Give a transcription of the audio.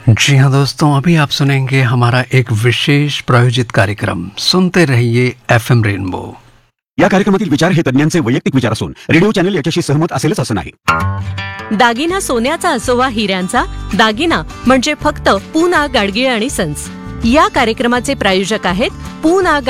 जी हाँ दोस्तों, अभी आप सुनेंगे हमारा एक विशेष प्रायोजित कार्यक्रम। सुनते रहिए एफएम रेनबो। या कार्यक्रमातील विचार हे तज्ञांचे वैयक्तिक विचार असून रेडिओ चॅनल याच्याशी सहमत असेलच असं नाही. दागिना सोन्याचा असो वा हिऱ्यांचा, दागिना म्हणजे फक्त पूना गाडगीळ आणि सन्स. या कार्यक्रमाचे प्रायोजक आहेत पूना